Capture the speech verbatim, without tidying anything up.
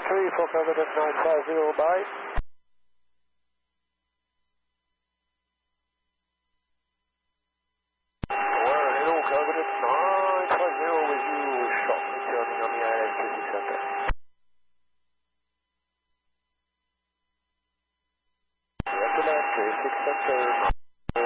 three, full covered at nine five zero, bye. Well, hello, covered at nine five zero with you, short returning on the I L S two six center. Recommend two six center.